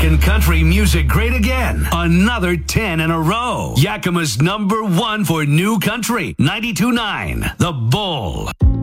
making country music great again. Another 10 in a row. Yakima's #1 for new country. 92.9 The Bull.